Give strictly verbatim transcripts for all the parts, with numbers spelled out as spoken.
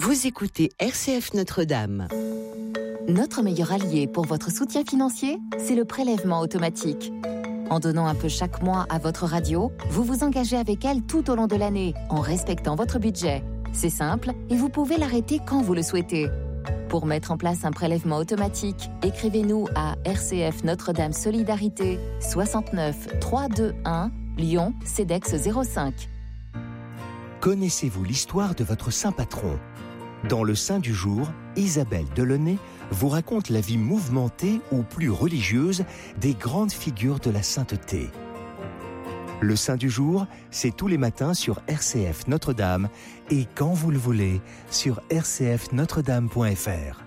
Vous écoutez R C F Notre-Dame. Notre meilleur allié pour votre soutien financier, c'est le prélèvement automatique. En donnant un peu chaque mois à votre radio, vous vous engagez avec elle tout au long de l'année, en respectant votre budget. C'est simple et vous pouvez l'arrêter quand vous le souhaitez. Pour mettre en place un prélèvement automatique, écrivez-nous à R C F Notre-Dame Solidarité soixante-neuf trois cent vingt-et-un Lyon, CEDEX zéro cinq. Connaissez-vous l'histoire de votre saint patron ? Dans le Saint du jour, Isabelle Delaunay vous raconte la vie mouvementée ou plus religieuse des grandes figures de la sainteté. Le Saint du jour, c'est tous les matins sur R C F Notre-Dame et quand vous le voulez sur r c f notre dame point f r.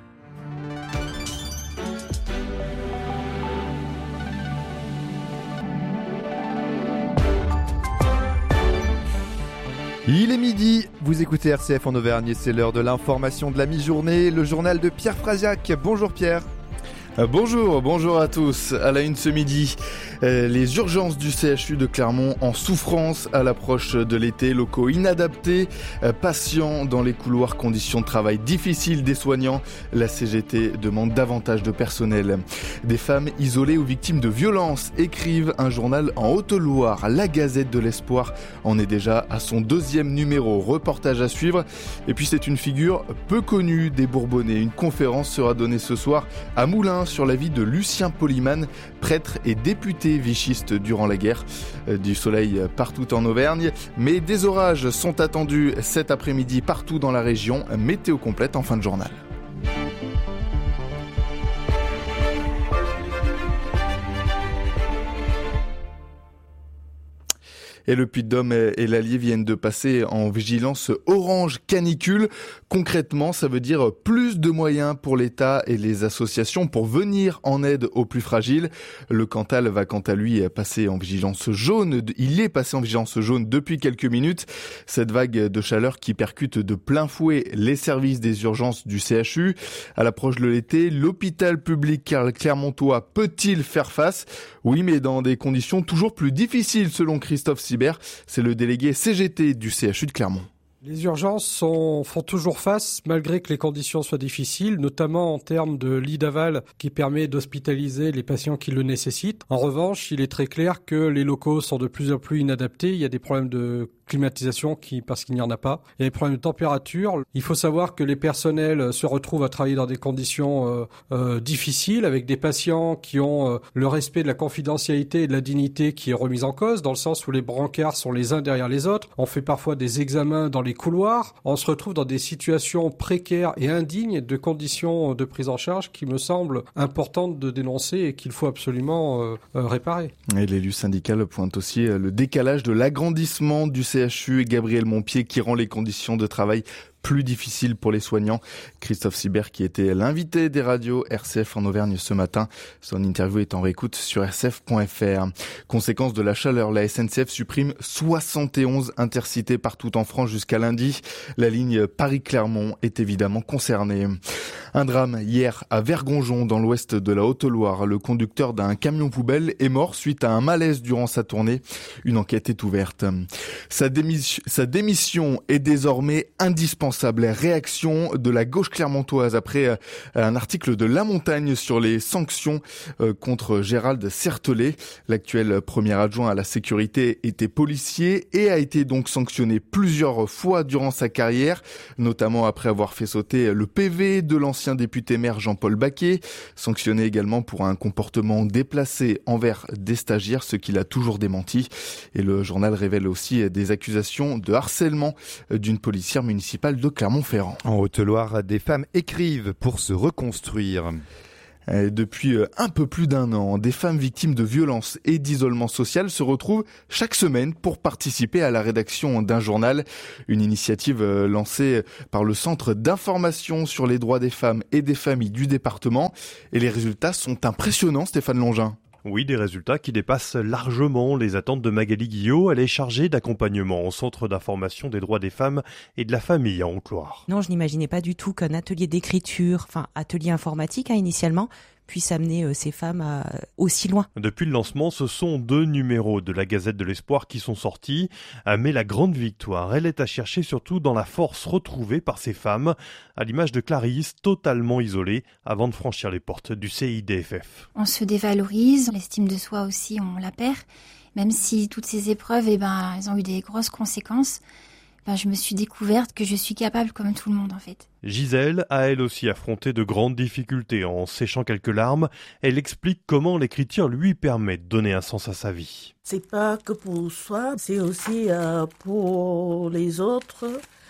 Il est midi, vous écoutez R C F en Auvergne et c'est l'heure de l'information de la mi-journée, le journal de Pierre Frasiac. Bonjour Pierre. Bonjour, bonjour à tous. À la une ce midi, euh, les urgences du C H U de Clermont en souffrance à l'approche de l'été, locaux inadaptés, euh, patients dans les couloirs, conditions de travail difficiles des soignants. La C G T demande davantage de personnel. Des femmes isolées ou victimes de violences écrivent un journal en Haute-Loire. La Gazette de l'Espoir en est déjà à son deuxième numéro. Reportage à suivre. Et puis c'est une figure peu connue des Bourbonnais. Une conférence sera donnée ce soir à Moulins sur la vie de Lucien Polyman, prêtre et député vichiste durant la guerre. Du soleil partout en Auvergne, mais des orages sont attendus cet après-midi partout dans la région. Météo complète en fin de journal. Et le Puy-de-Dôme et l'Allier viennent de passer en vigilance orange canicule. Concrètement, ça veut dire plus de moyens pour l'État et les associations pour venir en aide aux plus fragiles. Le Cantal va quant à lui passer en vigilance jaune. Il est passé en vigilance jaune depuis quelques minutes. Cette vague de chaleur qui percute de plein fouet les services des urgences du C H U. À l'approche de l'été, l'hôpital public clermontois peut-il faire face ? Oui, mais dans des conditions toujours plus difficiles selon Christophe Sibert, c'est le délégué C G T du C H U de Clermont. Les urgences sont, font toujours face, malgré que les conditions soient difficiles, notamment en termes de lit d'aval qui permet d'hospitaliser les patients qui le nécessitent. En revanche, il est très clair que les locaux sont de plus en plus inadaptés. Il y a des problèmes de climatisation qui, parce qu'il n'y en a pas. Il y a des problèmes de température. Il faut savoir que les personnels se retrouvent à travailler dans des conditions euh, euh, difficiles, avec des patients qui ont euh, le respect de la confidentialité et de la dignité qui est remise en cause, dans le sens où les brancards sont les uns derrière les autres. On fait parfois des examens dans les couloirs. On se retrouve dans des situations précaires et indignes de conditions de prise en charge qui me semblent importantes de dénoncer et qu'il faut absolument euh, euh, réparer. Et l'élu syndical pointe aussi le décalage de l'agrandissement du C H U et Gabriel Montpied qui rend les conditions de travail plus difficile pour les soignants. Christophe Sibert qui était l'invité des radios R C F en Auvergne ce matin. Son interview est en réécoute sur r c f point f r. Conséquence de la chaleur, la S N C F supprime soixante et onze intercités partout en France jusqu'à lundi. La ligne Paris-Clermont est évidemment concernée. Un drame hier à Vergonjon dans l'ouest de la Haute-Loire. Le conducteur d'un camion poubelle est mort suite à un malaise durant sa tournée. Une enquête est ouverte. Sa démission, sa démission est désormais indispensable. Réaction de la gauche clermontoise après euh, un article de La Montagne sur les sanctions euh, contre Gérald Certelet. L'actuel premier adjoint à la sécurité était policier et a été donc sanctionné plusieurs fois durant sa carrière, notamment après avoir fait sauter le P V de l'ancien député maire Jean-Paul Baquet, sanctionné également pour un comportement déplacé envers des stagiaires, ce qu'il a toujours démenti. Et le journal révèle aussi des accusations de harcèlement d'une policière municipale de Clermont-Ferrand. En Haute-Loire, des femmes écrivent pour se reconstruire. Depuis un peu plus d'un an, des femmes victimes de violences et d'isolement social se retrouvent chaque semaine pour participer à la rédaction d'un journal. Une initiative lancée par le Centre d'information sur les droits des femmes et des familles du département. Et les résultats sont impressionnants, Stéphane Longin. Oui, des résultats qui dépassent largement les attentes de Magali Guillot. Elle est chargée d'accompagnement au Centre d'information des droits des femmes et de la famille en Haute-Loire. Non, je n'imaginais pas du tout qu'un atelier d'écriture, enfin atelier informatique hein, initialement, puisse amener ces femmes à, aussi loin. Depuis le lancement, ce sont deux numéros de la Gazette de l'Espoir qui sont sortis. Mais la grande victoire, elle est à chercher surtout dans la force retrouvée par ces femmes, à l'image de Clarisse, totalement isolée avant de franchir les portes du C I D F F. On se dévalorise, l'estime de soi aussi, on la perd. Même si toutes ces épreuves, eh ben, elles ont eu des grosses conséquences, ben, je me suis découverte que je suis capable comme tout le monde en fait. Gisèle a elle aussi affronté de grandes difficultés. En séchant quelques larmes, elle explique comment l'écriture lui permet de donner un sens à sa vie. C'est pas que pour soi, c'est aussi euh, pour les autres,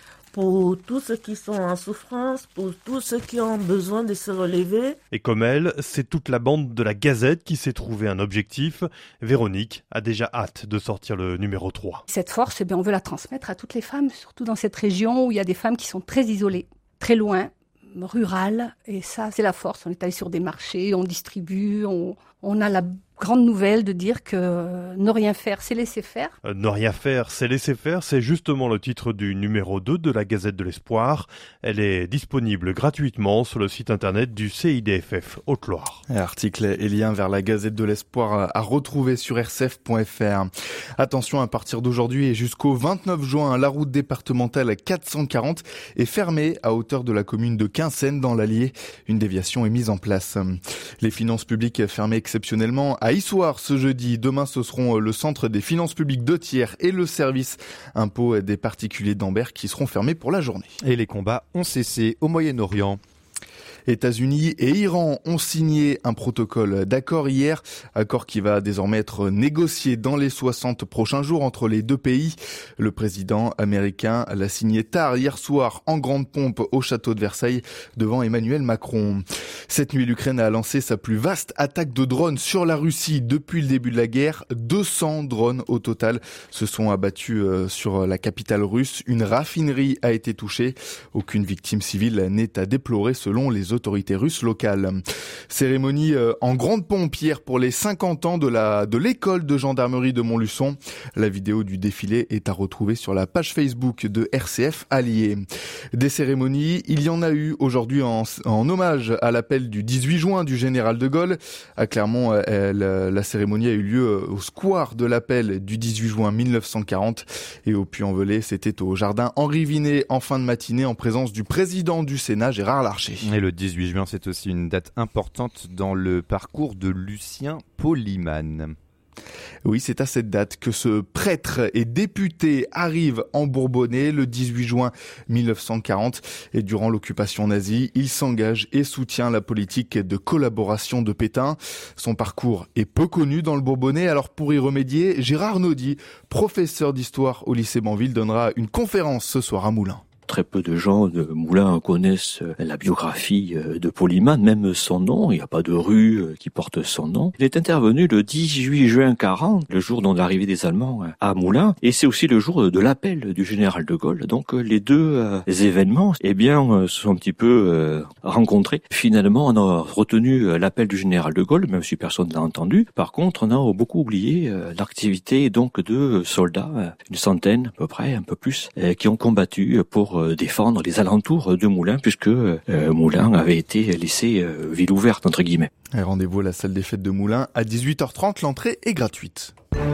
pour tous ceux qui sont en souffrance, pour tous ceux qui ont besoin de se relever. Et comme elle, c'est toute la bande de la Gazette qui s'est trouvé un objectif. Véronique a déjà hâte de sortir le numéro trois. Cette force, eh bien, on veut la transmettre à toutes les femmes, surtout dans cette région où il y a des femmes qui sont très isolées, très loin, rurales. Et ça, c'est la force. On est allé sur des marchés, on distribue, on, on a la grande nouvelle de dire que euh, ne rien faire, c'est laisser faire. Euh, ne rien faire, c'est laisser faire, c'est justement le titre du numéro deux de la Gazette de l'Espoir. Elle est disponible gratuitement sur le site internet du C I D F F Haute-Loire. Article et lien vers la Gazette de l'Espoir à retrouver sur r c f point f r. Attention, à partir d'aujourd'hui et jusqu'au vingt-neuf juin, la route départementale quatre cent quarante est fermée à hauteur de la commune de Quinssaines dans l'Allier. Une déviation est mise en place. Les finances publiques fermées exceptionnellement à Issoire ce jeudi. Demain, ce seront le centre des finances publiques de Thiers et le service impôt des particuliers d'Ambert qui seront fermés pour la journée. Et les combats ont cessé au Moyen-Orient. États-Unis et Iran ont signé un protocole d'accord hier, accord qui va désormais être négocié dans les soixante prochains jours entre les deux pays. Le président américain l'a signé tard hier soir en grande pompe au château de Versailles devant Emmanuel Macron. Cette nuit, l'Ukraine a lancé sa plus vaste attaque de drones sur la Russie depuis le début de la guerre. deux cents drones au total se sont abattus sur la capitale russe. Une raffinerie a été touchée. Aucune victime civile n'est à déplorer selon les autorités russes locales. Cérémonie en grande pompe hier pour les cinquante ans de la de l'école de gendarmerie de Montluçon. La vidéo du défilé est à retrouver sur la page Facebook de R C F Allier. Des cérémonies, il y en a eu aujourd'hui en, en hommage à l'appel du dix-huit juin du général de Gaulle. À Clermont, elle, la cérémonie a eu lieu au square de l'appel du dix-huit juin mille neuf cent quarante et au Puy-en-Velay, c'était au jardin Henri Vinet en fin de matinée en présence du président du Sénat Gérard Larcher. Et le dix-huit juin, c'est aussi une date importante dans le parcours de Lucien Polyman. Oui, c'est à cette date que ce prêtre et député arrive en Bourbonnais le dix-huit juin mille neuf cent quarante et durant l'occupation nazie, il s'engage et soutient la politique de collaboration de Pétain. Son parcours est peu connu dans le Bourbonnais, alors pour y remédier, Gérard Naudy, professeur d'histoire au lycée Banville, donnera une conférence ce soir à Moulins. Très peu de gens de Moulins connaissent la biographie de Polyman, même son nom. Il n'y a pas de rue qui porte son nom. Il est intervenu le dix-huit juin quarante, le jour de l'arrivée des Allemands à Moulins, et c'est aussi le jour de l'appel du général de Gaulle. Donc les deux événements, eh bien, se sont un petit peu rencontrés. Finalement, on a retenu l'appel du général de Gaulle, même si personne n'a entendu. Par contre, on a beaucoup oublié l'activité donc de soldats, une centaine à peu près, un peu plus, qui ont combattu pour défendre les alentours de Moulins, puisque euh, Moulins avait été laissé euh, ville ouverte, entre guillemets. Et rendez-vous à la salle des fêtes de Moulins à dix-huit heures trente, l'entrée est gratuite.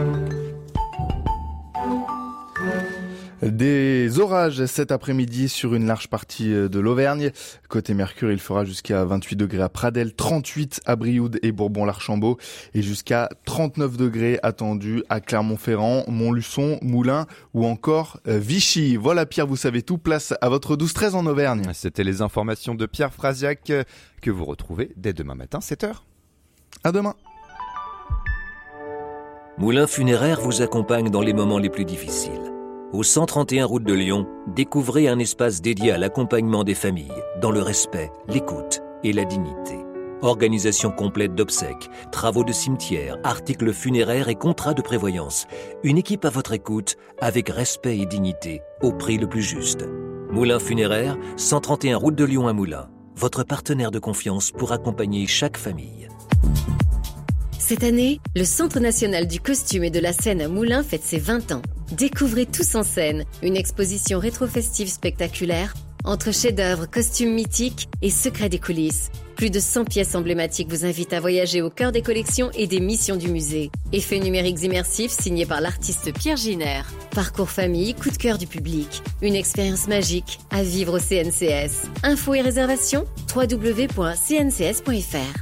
Des orages cet après-midi sur une large partie de l'Auvergne. Côté Mercure, il fera jusqu'à vingt-huit degrés à Pradelles, trente-huit à Brioude et Bourbon-l'Archambault et jusqu'à trente-neuf degrés attendus à Clermont-Ferrand, Montluçon, Moulins ou encore Vichy. Voilà Pierre, vous savez tout, place à votre douze treize en Auvergne. C'était les informations de Pierre Frasiac que vous retrouvez dès demain matin, sept heures. À demain. Moulins Funéraires vous accompagne dans les moments les plus difficiles. Au cent trente et un route de Lyon, découvrez un espace dédié à l'accompagnement des familles, dans le respect, l'écoute et la dignité. Organisation complète d'obsèques, travaux de cimetière, articles funéraires et contrats de prévoyance. Une équipe à votre écoute, avec respect et dignité, au prix le plus juste. Moulins Funéraires, cent trente et un route de Lyon à Moulins. Votre partenaire de confiance pour accompagner chaque famille. Cette année, le Centre national du costume et de la scène à Moulins fête ses vingt ans. Découvrez Tous en scène, une exposition rétro-festive spectaculaire entre chefs-d'œuvre, costumes mythiques et secrets des coulisses. Plus de cent pièces emblématiques vous invitent à voyager au cœur des collections et des missions du musée. Effets numériques immersifs signés par l'artiste Pierre Giner. Parcours famille, coup de cœur du public. Une expérience magique à vivre au C N C S. Infos et réservations, w w w point c n c s point f r.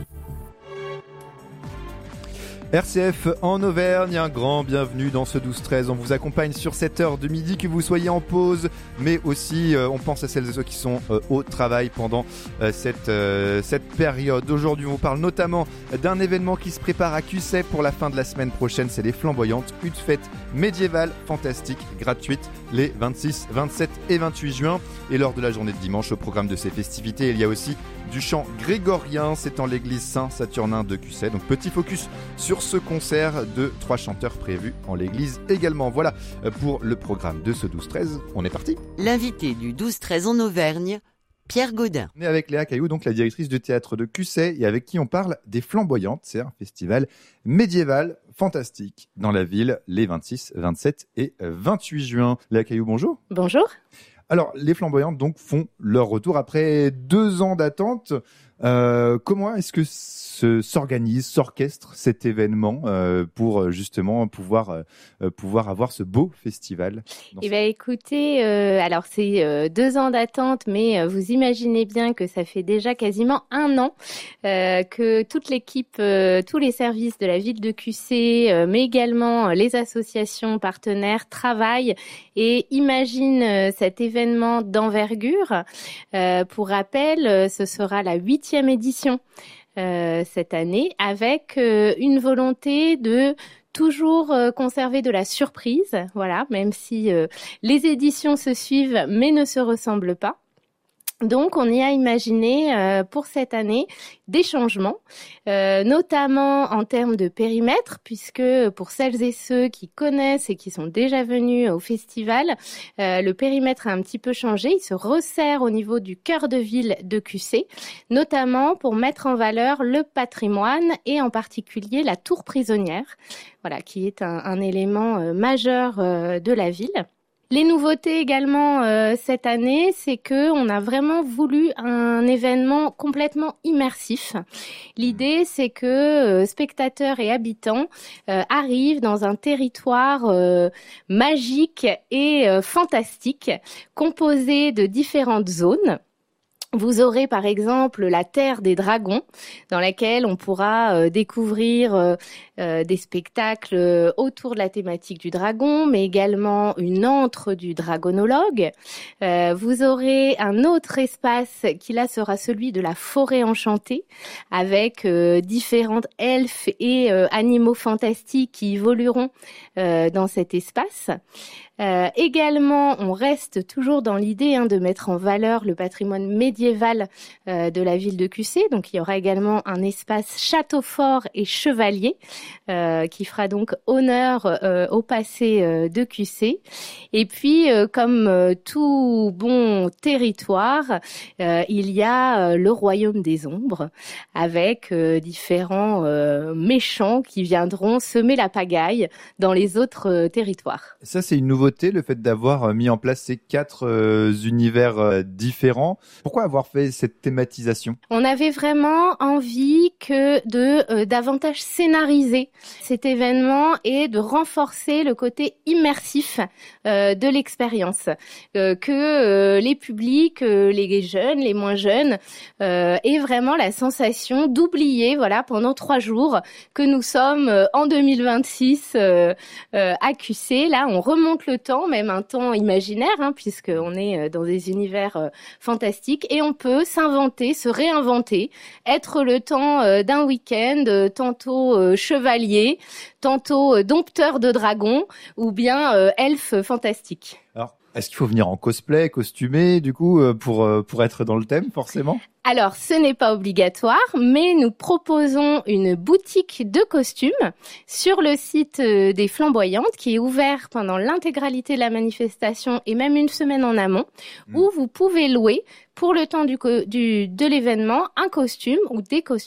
R C F en Auvergne, un grand bienvenue dans ce douze treize. On vous accompagne sur cette heure de midi, que vous soyez en pause, mais aussi euh, on pense à celles et ceux qui sont euh, au travail pendant euh, cette, euh, cette période. Aujourd'hui, on vous parle notamment d'un événement qui se prépare à Cusset pour la fin de la semaine prochaine. C'est les Flamboyantes, une fête médiévale fantastique, gratuite, les vingt-six, vingt-sept et vingt-huit juin. Et lors de la journée de dimanche, au programme de ces festivités, il y a aussi du chant grégorien. C'est en l'église Saint-Saturnin de Cusset. Donc petit focus sur ce concert de trois chanteurs prévus en l'église également. Voilà pour le programme de ce douze treize. On est parti. L'invité du douze treize en Auvergne, Pierre Gaudin. On est avec Léa Caillou, donc la directrice du théâtre de Cusset, et avec qui on parle des Flamboyantes. C'est un festival médiéval fantastique dans la ville les vingt-six, vingt-sept et vingt-huit juin. Léa Caillou, bonjour. Bonjour. Alors, les Flamboyantes donc font leur retour après deux ans d'attente. Euh, comment est-ce que se, s'organise, s'orchestre cet événement euh, pour justement pouvoir euh, pouvoir avoir ce beau festival? Eh ben, écoutez, euh, alors c'est euh, deux ans d'attente, mais euh, vous imaginez bien que ça fait déjà quasiment un an euh, que toute l'équipe, euh, tous les services de la ville de Cusset, euh, mais également euh, les associations partenaires travaillent et imaginent euh, cet événement d'envergure. Euh, pour rappel, euh, ce sera la huitième édition euh, cette année, avec euh, une volonté de toujours euh, conserver de la surprise, voilà, même si euh, les éditions se suivent mais ne se ressemblent pas. Donc, on y a imaginé euh, pour cette année des changements, euh, notamment en termes de périmètre, puisque pour celles et ceux qui connaissent et qui sont déjà venus au festival, euh, le périmètre a un petit peu changé. Il se resserre au niveau du cœur de ville de Cusset, notamment pour mettre en valeur le patrimoine et en particulier la tour prisonnière, voilà, qui est un, un élément euh, majeur euh, de la ville. Les nouveautés également euh, cette année, c'est que on a vraiment voulu un événement complètement immersif. L'idée, c'est que euh, spectateurs et habitants euh, arrivent dans un territoire euh, magique et euh, fantastique, composé de différentes zones. Vous aurez par exemple la Terre des Dragons, dans laquelle on pourra euh, découvrir euh, euh, des spectacles euh, autour de la thématique du dragon, mais également une antre du dragonologue. Euh, vous aurez un autre espace qui là sera celui de la forêt enchantée, avec euh, différentes elfes et euh, animaux fantastiques qui évolueront euh, dans cet espace. Euh, également, on reste toujours dans l'idée hein, de mettre en valeur le patrimoine médiéval euh, de la ville de Cusset. Donc, il y aura également un espace château fort et chevalier euh, qui fera donc honneur euh, au passé euh, de Cusset. Et puis, euh, comme euh, tout bon territoire, euh, il y a euh, le royaume des ombres avec euh, différents euh, méchants qui viendront semer la pagaille dans les autres euh, territoires. Ça, c'est une nouveauté. Le fait d'avoir mis en place ces quatre euh, univers euh, différents. Pourquoi avoir fait cette thématisation? On avait vraiment envie que de euh, davantage scénariser cet événement et de renforcer le côté immersif euh, de l'expérience, euh, que euh, les publics, euh, les jeunes, les moins jeunes, euh, aient vraiment la sensation d'oublier, voilà, pendant trois jours que nous sommes euh, en deux mille vingt-six euh, euh, à Cusset. Là, on remonte le temps, même un temps imaginaire, hein, puisqu'on est dans des univers euh, fantastiques, et on peut s'inventer, se réinventer, être le temps euh, d'un week-end, euh, tantôt euh, chevalier, tantôt euh, dompteur de dragons, ou bien euh, elfe fantastique. Alors, est-ce qu'il faut venir en cosplay, costumé, du coup, euh, pour, euh, pour être dans le thème, forcément? Alors, ce n'est pas obligatoire, mais nous proposons une boutique de costumes sur le site des Flamboyantes qui est ouvert pendant l'intégralité de la manifestation et même une semaine en amont, mmh. où vous pouvez louer pour le temps du, du, de l'événement un costume ou des costumes